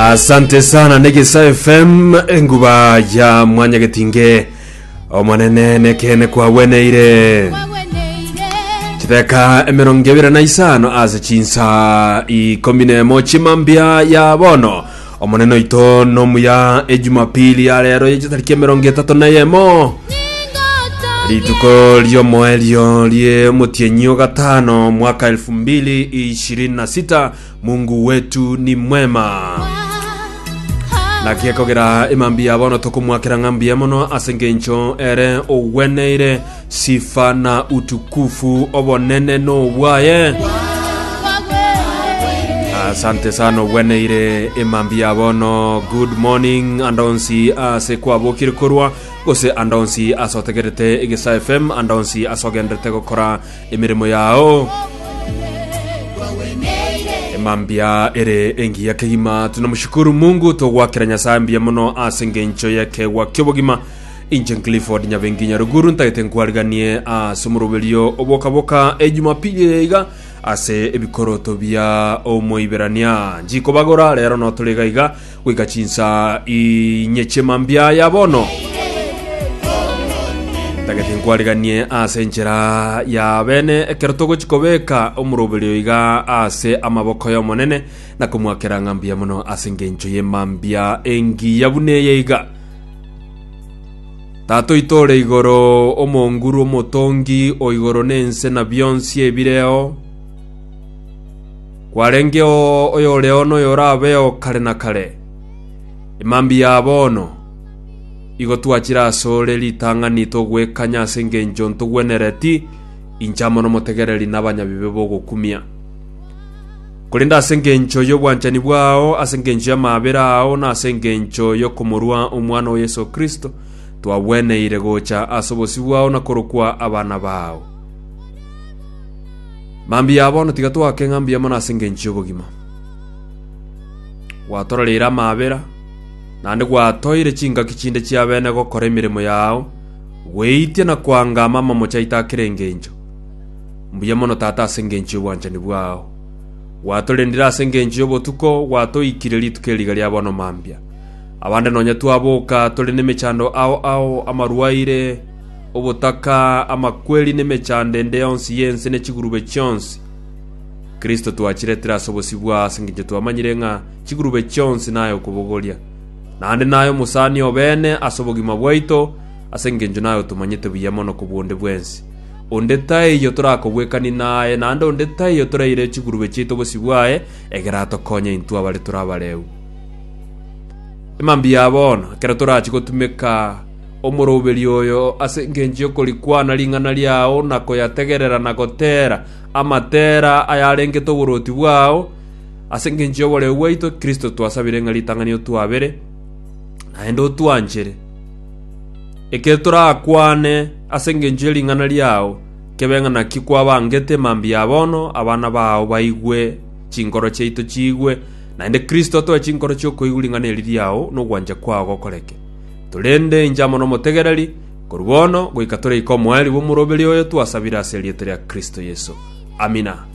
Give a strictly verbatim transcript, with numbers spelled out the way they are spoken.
Asante sana Negesa F M enguba ya mwanya getinge omonene nekene kwa weneire chiteka emerongevira na isano ase chinsa ikomine mochimambia ya bono omonene ito nomuya ejumapili ya lero yechitariki emerongo etatu na yemo rituko lyo moelio lie mutienyo gatano mwaka elfu mbili ishirini na sita. Mungu wetu ni mwema na kiekogera imambia bono tokumwakira ngambia mono asengencho ere oweneire sifa na utukufu obonene no bwaye. Asante sana weneire imambia bono. Good morning andonsi ase kwa bokire korwa gose andonsi asotegerete Igesa F M andonsi asogendete gukora imirimo yao mambia ere engi ya kehima. Tunamshukuru Mungu togwakira Nyasaye mbia mono asengencho yake wa kyobogima inje Clifford nyavenginya ruguru ntaite nkwariganie asumurubelio oboka boka ejumapili iga ase ebikoroto bya omoiberania njiko bagora lero no tuliga iga wikachinsa inyeche mambia ya bono tagate nkwariganie ase njera ya bene ekerotogo chikobeka omurubelio iga ase amaboko yo monene na kumwakira ngambia mono asengencho ye mambia engi yabune iga tato itore igoro omonguru omotongi oigoro nense na bionsi ebireo kwarengeo oyo leono yorabeo kare na kare imambi ya bono igo twachira sore litangani togwekanya asengenjo ntogwenereti inchamo no motegereri nabanyabibe bogokumia kulinda asengenjo yo bwanchani bwao asengenjo ya mabera ao na asengenjo yo komorwa omwana wa Yesu Kristo twaweneire gocha asobosi bwao na korokwa abana bao mambi yabo no tigatwa kengambia mana asengenjo bogima watorera mabera nande gwatoire chinga kichinde chia bene gokora imirimo yao weitie na kwanga mama mochaita kirengenjo mbuye mono tata asengenjo bwanchani bwao watorendira asengenjo botuko watoikire litukeli lya bono mambia abande nonya twaboka tole nemechando ao ao amaruaire obotaka amakweli nemechande ndeyonsi yense ne chigurube chonsi Kristo twachiretera sobosibwa asengenjo twamanyirenga chigurube chonsi nayo kubogolia nande nayo musani obene asobogima bwaito asengenjo nayo tumanyete biyamono kubonde bwensi ondetai yo turakobwekani naye nande ondetai yo turaire chigurube chito bosibwae egerato konya intu abale turabaleu imambi yabona kera turachi gotumeka omurobeli oyo asengenjo kolikwana lingana lyao nako yategerera nakotera amatera ayarenge toburoti bwao asengenjo bole weito Kristo twasabire ngalitangani otwabere naendo twanjere eketura akwane asengenjo lingana lyao kebenga nakikwa bangete mambi yabono abana bao baigwe chingoro cheito chigwe naende Kristo to chinkoro choko igulingana eliriao no gwanja kwa gokoreke tulende injamo no motegereri korubono goikatore ikomweli bo murobeli oyo twasabira aselietera Kristo Yesu. Amina.